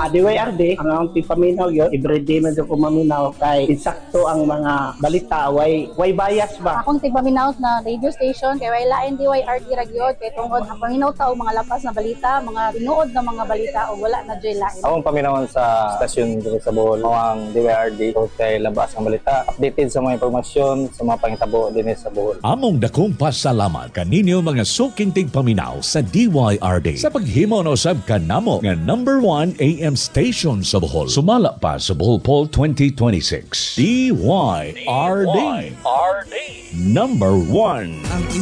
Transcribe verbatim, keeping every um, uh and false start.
Ah, D Y R D, ang akong tipaminaw yun, everyday man ko maminaw kay insakto ang mga balita, way, way bias ba? Akong tigpaminaw na radio station kay way lain D Y R D ragyod kay tungod ang paminaw ta og mga lapas na balita, mga tinuod na mga balita o wala na joy lain. Akong paminawan sa stasyon dito sa Bohol, mao ang D Y R D o kay labas ang balita, updated sa mga impormasyon sa mga pangitabo din sa Bohol. Among dakong pasalamat kaninyo mga suking tigpaminaw sa D Y R D sa paghimo no sab kanamo nga number one A M station sa Bohol. Sumala pa sa Bohol Poll twenty twenty-six. D Y R D. Number one. Ang